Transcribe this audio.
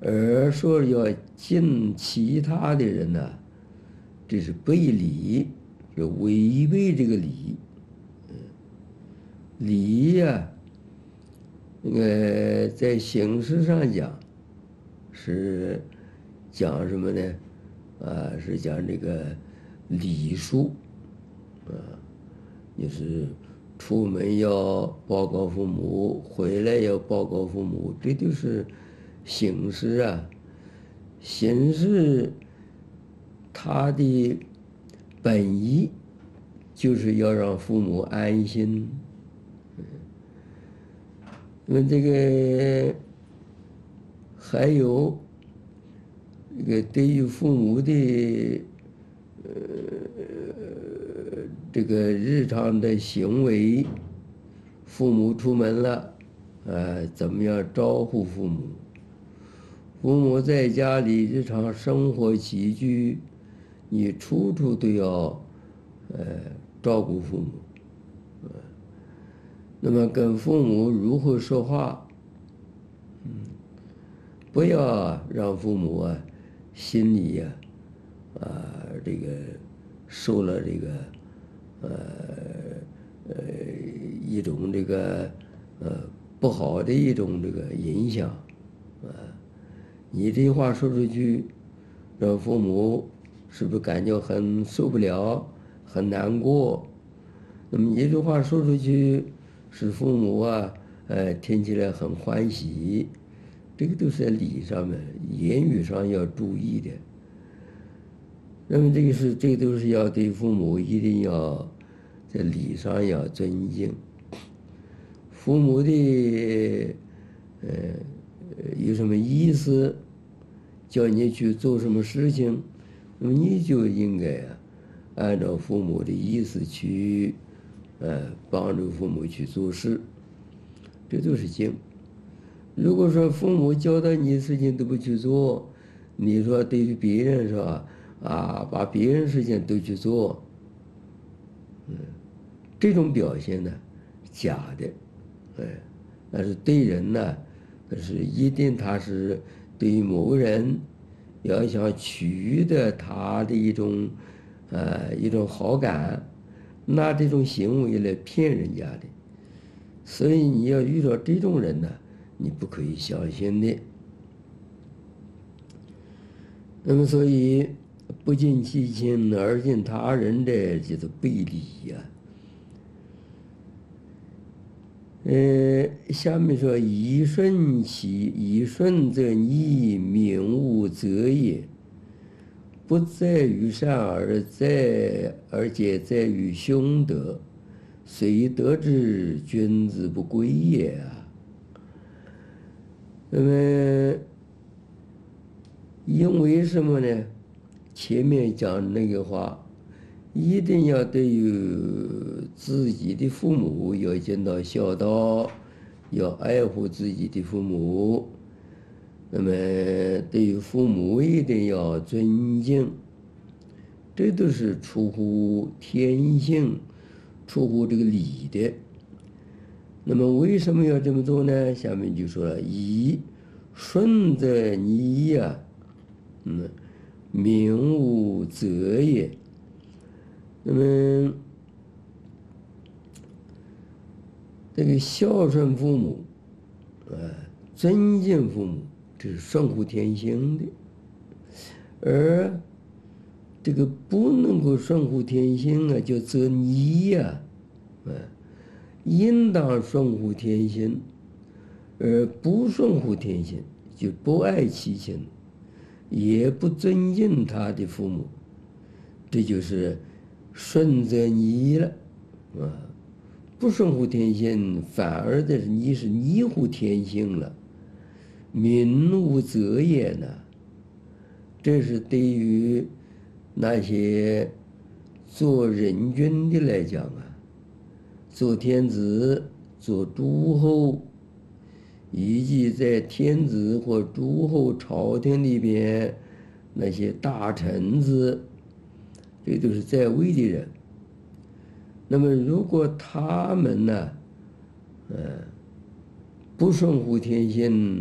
而说要敬其他的人呢，这是背礼，就违背这个礼。礼呀，在形式上讲是讲什么呢？是讲这个礼数，就是出门要报告父母，回来要报告父母，这就是形式啊。形式它的本意就是要让父母安心。那么这个还有这个对于父母的这个日常的行为，父母出门了，怎么样招呼父母？父母在家里日常生活起居，你处处都要照顾父母。那么跟父母如何说话？不要让父母心里这个受了这个一种这个不好的一种这个影响你这话说出去，让父母是不是感觉很受不了，很难过？那么你这话说出去，使父母听起来很欢喜，这个都是在礼上面、言语上要注意的。那么这都是要对父母一定要在礼上要尊敬。父母的有什么意思，叫你去做什么事情，那么你就应该按照父母的意思去帮助父母去做事，这都是敬。如果说父母交代你的事情都不去做，你说对于别人是吧？把别人事情都去做，这种表现呢，假的，但是对人呢，是一定他是对于某个人要想取得他的一种好感，拿这种行为来骗人家的，所以你要遇到这种人呢，你不可以相信的。那么所以不敬其亲而敬他人的就是背礼呀。下面说以顺则逆，民无责也。不在于善而皆在于凶德，虽得之，君子不贵也啊。那么因为什么呢？前面讲那个话，一定要对于自己的父母要尽到孝道，要爱护自己的父母。那么对于父母一定要尊敬，这都是出乎天性，出乎这个理的。那么为什么要这么做呢？下面就说了：以顺则逆呀，民无责也。那么这个孝顺父母，尊敬父母，这是顺乎天性的。而这个不能够顺乎天性叫则逆呀，应当顺乎天性，而不顺乎天性，就不爱其亲，也不尊敬他的父母，这就是顺则逆了，不顺乎天性，反而的你是逆乎天性了，民无责也呢。这是对于那些做人君的来讲做天子、做诸侯，以及在天子或诸侯朝廷里边那些大臣子，这都是在位的人。那么如果他们呢，不顺乎天性，